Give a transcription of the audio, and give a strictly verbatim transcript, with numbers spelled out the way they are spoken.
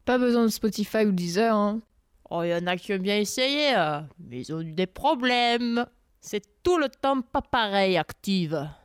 Pas besoin de Spotify ou Deezer, hein. Oh, il y en a qui ont bien essayé, euh, mais ils ont eu des problèmes. C'est tout le temps pas pareil, Active.